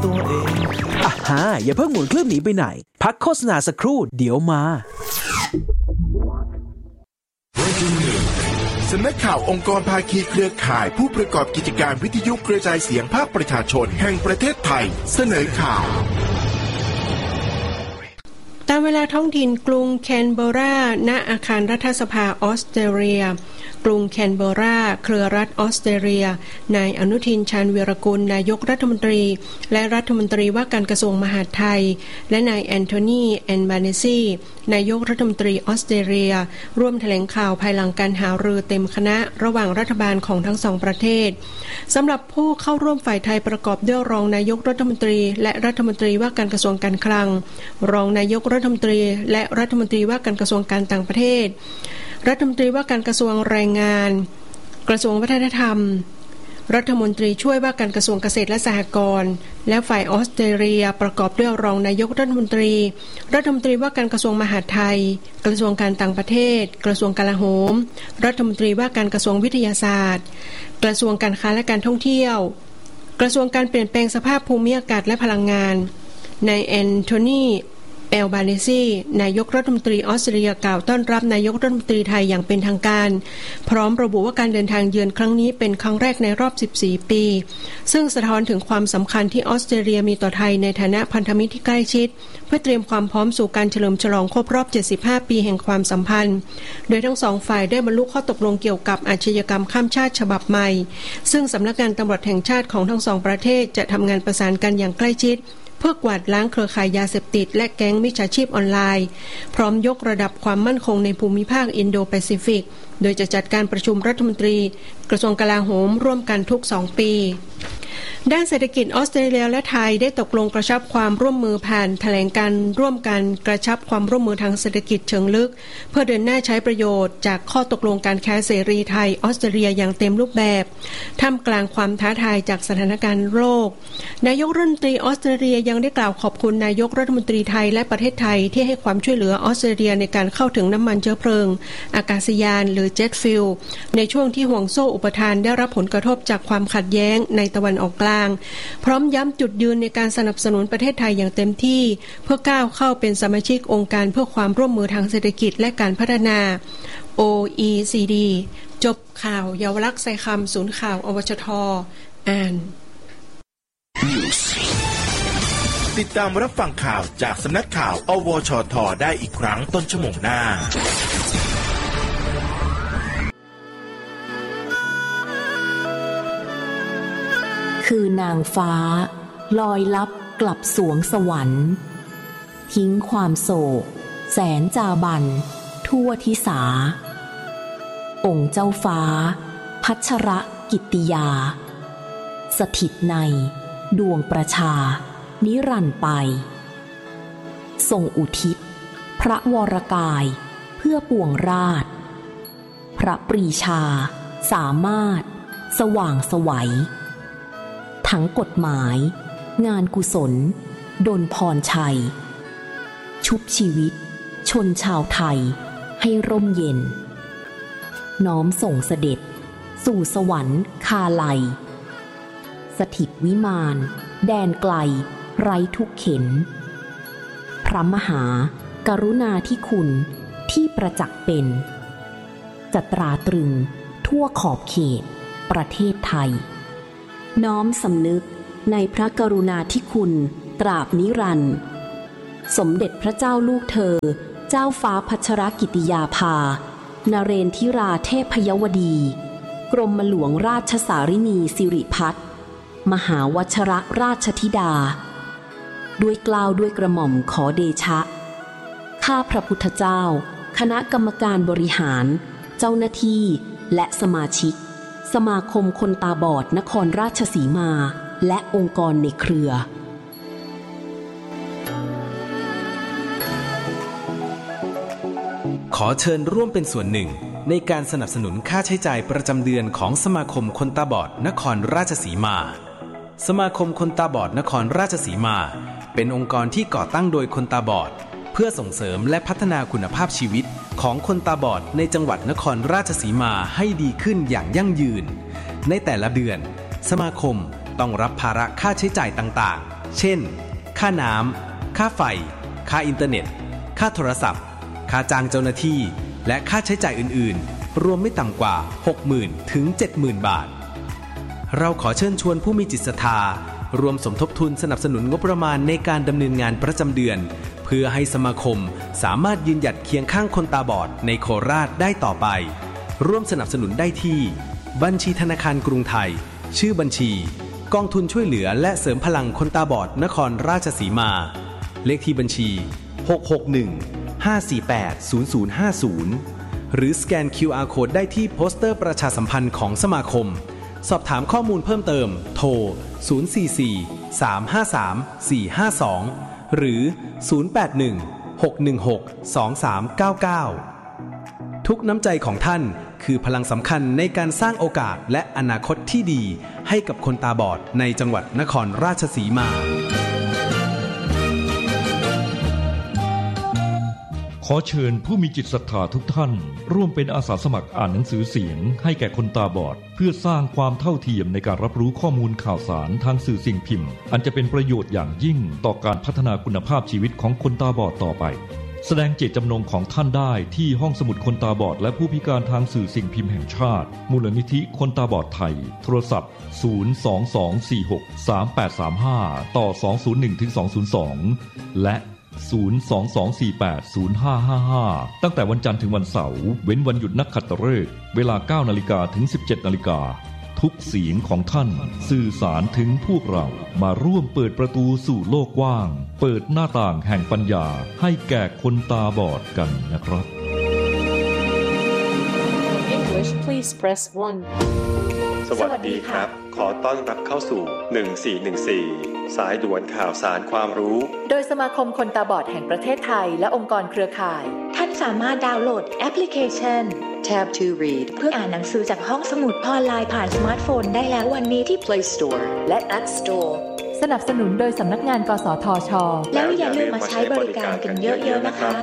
ตัวเองอย่าเพิ่งหมุนเครื่องหนีไปไหนพักโฆษณาสักครู่เดี๋ยวมาสำนักข่าวองค์กรภาคีเครือข่ายผู้ประกอบกิจการวิทยุกระจายเสียงภาคประชาชนแห่งประเทศไทยเสนอข่าวตามเวลาท้องถิ่นกรุงแคนเบอร์ราณอาคารรัฐสภาออสเตรเลียกรุงแคนเบอร์ราเครือรัฐออสเตรเลียนายอนุทินชาญวีรกุลนายกรัฐมนตรีและรัฐมนตรีว่าการกระทรวงมหาดไทยและนายแอนโทนีแอนบาเนซีนายกรัฐมนตรีออสเตรเลียร่วมแถลงข่าวภายหลังการหารือเต็มคณะระหว่างรัฐบาลของทั้งสองประเทศสำหรับผู้เข้าร่วมฝ่ายไทยประกอบด้วยรองนายกรัฐมนตรีและรัฐมนตรีว่าการกระทรวงการคลังรองนายกรัฐมนตรีและรัฐมนตรีว่าการกระทรวงการต่างประเทศรัฐมนตรีว่าการกระทรวงแรงงานกระทรวงวัฒนธรรมรัฐมนตรีช่วยว่าการกระทรวงเกษตรและสหกรณ์และฝ่ายออสเตรเลียประกอบด้วยรองนายกรัฐมนตรีรัฐมนตรีว่าการกระทรวงมหาดไทยกระทรวงการต่างประเทศกระทรวงกลาโหมรัฐมนตรีว่าการกระทรวงวิทยาศาสตร์กระทรวงการค้าและการท่องเที่ยวกระทรวงการเปลี่ยนแปลงสภาพภูมิอากาศและพลังงานนายแอนโทนีแอลบาเนซีนายกรัฐมนตรีออสเตรเลียกล่าวต้อนรับนายกรัฐมนตรีไทยอย่างเป็นทางการพร้อมระบุว่าการเดินทางเยือนครั้งนี้เป็นครั้งแรกในรอบ14ปีซึ่งสะท้อนถึงความสำคัญที่ออสเตรเลียมีต่อไทยในฐานะพันธมิตรที่ใกล้ชิดเพื่อเตรียมความพร้อมสู่การเฉลิมฉลองครบรอบ75ปีแห่งความสัมพันธ์โดยทั้งสองฝ่ายได้บรรลุข้อตกลงเกี่ยวกับอาชญากรรมข้ามชาติฉบับใหม่ซึ่งสำนักงานตำรวจแห่งชาติของทั้งสองประเทศจะทำงานประสานกันอย่างใกล้ชิดเพื่อกวาดล้างเครือข่ายยาเสพติดและแก๊งมิจฉาชีพออนไลน์พร้อมยกระดับความมั่นคงในภูมิภาคอินโดแปซิฟิกโดยจะจัดการประชุมรัฐมนตรีกระทรวงกลาโหมร่วมกันทุก2ปีด้านเศรษฐกิจออสเตรเลียและไทยได้ตกลงกระชับความร่วมมือผ่านแถลงการร่วมกันกระชับความร่วมมือทางเศรษฐกิจเชิงลึกเพื่อเดินหน้าใช้ประโยชน์จากข้อตกลงการค้าเสรีไทยออสเตรเลียอย่างเต็มรูปแบบท่ามกลางความท้าทายจากสถานการณ์โลกนายกรัฐมนตรีออสเตรเลียยังได้กล่าวขอบคุณนายกรัฐมนตรีไทยและประเทศไทยที่ให้ความช่วยเหลือออสเตรเลียในการเข้าถึงน้ำมันเชื้อเพลิงอากาศยานหรือเจ็ตฟิลในช่วงที่ห่วงโซ่อุปทานได้รับผลกระทบจากความขัดแย้งในตะวันออกกลางพร้อมย้ำจุดยืนในการสนับสนุนประเทศไทยอย่างเต็มที่เพื่อก้าวเข้าเป็นสมาชิกองค์การเพื่อความร่วมมือทางเศรษฐกิจและการพัฒนา OECD จบข่าวเยาวลักษณ์ใส่คำศูนย์ข่าวอวชท.อ่านติดตามรับฟังข่าวจากสำนักข่าวอวชท.ได้อีกครั้งต้นชั่วโมงหน้าคือนางฟ้าลอยลับกลับสวงสวรรค์ทิ้งความโศกแสนจาบันทั่วทิสาองค์เจ้าฟ้าพัชรกิตติยาสถิตในดวงประชานิรันดร์ไปทรงอุทิศพระวรกายเพื่อปวงราชพระปรีชาสามารถสว่างไสวทั้งกฎหมายงานกุศลดลพรชัยชุบชีวิตชนชาวไทยให้ร่มเย็นน้อมส่งเสด็จสู่สวรรค์คาไลสถิตวิมานแดนไกลไร้ทุกเข็ญพระมหากรุณาธิคุณที่ประจักษ์เป็นจะตราตรึงทั่วขอบเขตประเทศไทยน้อมสำนึกในพระกรุณาธิคุณตราบนิรันดร์สมเด็จพระเจ้าลูกเธอเจ้าฟ้าพัชรกิติยาภานเรนทิราเทพยวดีกรมหลวงราชสารินีสิริพัฒน์มหาวชรราชธิดาด้วยเกล้าด้วยกระหม่อมขอเดชะข้าพระพุทธเจ้าคณะกรรมการบริหารเจ้าหน้าที่และสมาชิกสมาคมคนตาบอดนครราชสีมาและองค์กรในเครือขอเชิญร่วมเป็นส่วนหนึ่งในการสนับสนุนค่าใช้จ่ายประจำเดือนของสมาคมคนตาบอดนครราชสีมาสมาคมคนตาบอดนครราชสีมาเป็นองค์กรที่ก่อตั้งโดยคนตาบอดเพื่อส่งเสริมและพัฒนาคุณภาพชีวิตของคนตาบอดในจังหวัดนครราชสีมาให้ดีขึ้นอย่างยั่งยืนในแต่ละเดือนสมาคมต้องรับภาระค่าใช้จ่ายต่างๆเช่นค่าน้ำค่าไฟค่าอินเทอร์เน็ตค่าโทรศัพท์ค่าจ้างเจ้าหน้าที่และค่าใช้จ่ายอื่นๆรวมไม่ต่ำกว่า 60,000 ถึง 70,000 บาทเราขอเชิญชวนผู้มีจิตศรัทธารวมสมทบทุนสนับสนุนงบประมาณในการดำเนินงานประจำเดือนเพื่อให้สมาคมสามารถยืนหยัดเคียงข้างคนตาบอดในโคราชได้ต่อไปร่วมสนับสนุนได้ที่บัญชีธนาคารกรุงไทยชื่อบัญชีกองทุนช่วยเหลือและเสริมพลังคนตาบอดนครราชสีมาเลขที่บัญชี661-548-0050หรือสแกน QR Code ได้ที่โปสเตอร์ประชาสัมพันธ์ของสมาคมสอบถามข้อมูลเพิ่มเติมโทร044-353-452หรือ081-616-2399ทุกน้ำใจของท่านคือพลังสำคัญในการสร้างโอกาสและอนาคตที่ดีให้กับคนตาบอดในจังหวัดนครราชสีมาขอเชิญผู้มีจิตศรัทธาทุกท่านร่วมเป็นอาสาสมัครอ่านหนังสือเสียงให้แก่คนตาบอดเพื่อสร้างความเท่าเทียมในการรับรู้ข้อมูลข่าวสารทางสื่อสิ่งพิมพ์อันจะเป็นประโยชน์อย่างยิ่งต่อการพัฒนาคุณภาพชีวิตของคนตาบอดต่อไปแสดงเจตจำนงของท่านได้ที่ห้องสมุดคนตาบอดและผู้พิการทางสื่อสิ่งพิมพ์แห่งชาติมูลนิธิคนตาบอดไทยโทรศัพท์022463835ต่อ201-202และ022480555ตั้งแต่วันจันทร์ถึงวันเสาร์เว้นวันหยุดนักขัตฤกษ์เวลา 9:00 นถึง 17:00 นทุกเสียงของท่านสื่อสารถึงพวกเรามาร่วมเปิดประตูสู่โลกกว้างเปิดหน้าต่างแห่งปัญญาให้แก่คนตาบอดกันนะครับ English please press 1 สวัสดีครับขอต้อนรับเข้าสู่1414สายด่วนข่าวสารความรู้โดยสมาคมคนตาบอดแห่งประเทศไทยและองค์กรเครือข่ายท่านสามารถดาวน์โหลดแอปพลิเคชัน Tab to Read เพื่ออ่านหนังสือจากห้องสมุดออนไลน์ผ่านสมาร์ทโฟนได้แล้ววันนี้ที่ Play Store และ App Store สนับสนุนโดยสำนักงานกสทช. แล้วอย่าลืมมาใช้บริการกันเยอะๆนะคะ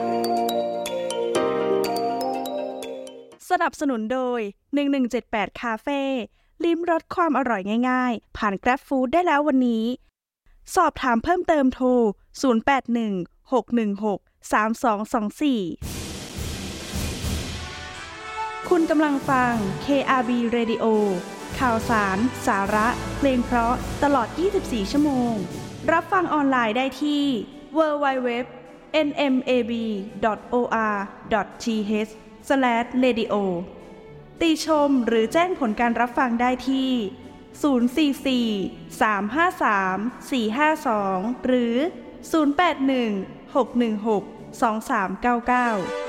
สนับสนุนโดย1178คาเฟ่ลิ้มรสความอร่อยง่ายๆผ่าน Grab Food ได้แล้ววันนี้สอบถามเพิ่มเติมโทร0816163224คุณกำลังฟัง KRB Radio ข่าวสารสาระเพลงเพราะตลอด24ชั่วโมงรับฟังออนไลน์ได้ที่ www.nmab.or.th/radio ติชมหรือแจ้งผลการรับฟังได้ที่044-353-452หรือ081-616-2399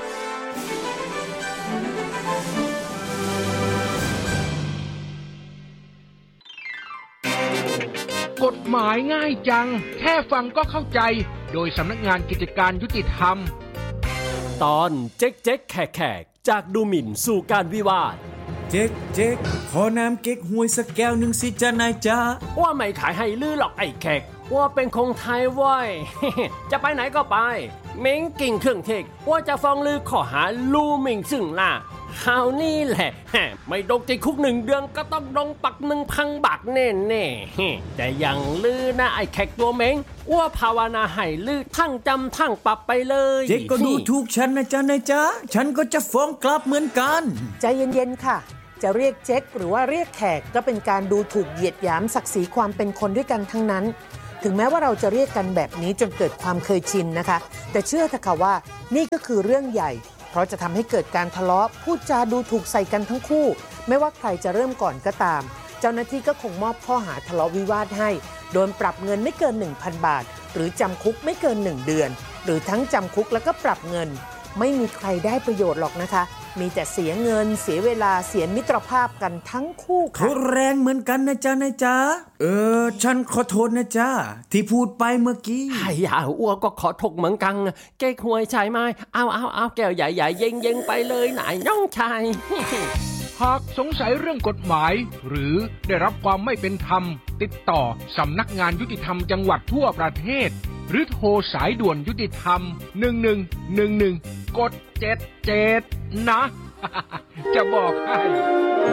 กฎหมายง่ายจังแค่ฟังก็เข้าใจโดยสำนักงานกิจการยุติธรรมตอนเจ๊กแขกจากดูหมิ่นสู่การวิวาทเจ๊กขอน้ำเก๊กฮวยสักแก้วหนึ่งสิจ้านายจ้าว่าไม่ขายให้ลือหรอกไอ้แขกว่าเป็นคงไทยเว้ย จะไปไหนก็ไปเม้งกิ่งเครื่องเทศว่าจะฟ้องลือขอหาลูหมิ่งซึ่งล่ะคราวนี้แหละไม่ดงติดคุก1 เดือนก็ต้องดงปัก1,000 บาทแน่ๆแต่ยังลือนะไอ้แขกตัวเม้งว่าภาวนาให้ลือทั้งจำทั้งปรับไปเลยเจ๊ก็ดูถูกฉันนะจ๊ะนายจ๊ะฉันก็จะฟ้องกลับเหมือนกันใจเย็นๆค่ะจะเรียกเจ๊กหรือว่าเรียกแขกก็เป็นการดูถูกเหยียดหยามศักดิ์ศรีความเป็นคนด้วยกันทั้งนั้นถึงแม้ว่าเราจะเรียกกันแบบนี้จนเกิดความเคยชินนะคะแต่เชื่อเถอะค่ะว่านี่ก็คือเรื่องใหญ่เพราะจะทำให้เกิดการทะเลาะพูดจาดูถูกใส่กันทั้งคู่ไม่ว่าใครจะเริ่มก่อนก็ตามเจ้าหน้าที่ก็คงมอบข้อหาทะเลาะวิวาทให้โดนปรับเงินไม่เกิน 1,000 บาทหรือจำคุกไม่เกิน1 เดือนหรือทั้งจำคุกแล้วก็ปรับเงินไม่มีใครได้ประโยชน์หรอกนะคะมีแต่เสียเงินเสียเวลาเสียมิตรภาพกันทั้งคู่ค่ะเขาแรงเหมือนกันนะจ๊ะนายจ๊ะฉันขอโทษนะจ๊ะที่พูดไปเมื่อกี้อย่าอ้วกก็ขอถกเหมือนกันเก๊กหวยใช่ไหมเอาแก้วใหญ่ๆเย็งๆไปเลยไหนน้องชายหากสงสัยเรื่องกฎหมายหรือได้รับความไม่เป็นธรรมติดต่อสำนักงานยุติธรรมจังหวัดทั่วประเทศหรือโทรสายด่วนยุติธรรม1111กด77นะ จะบอกให้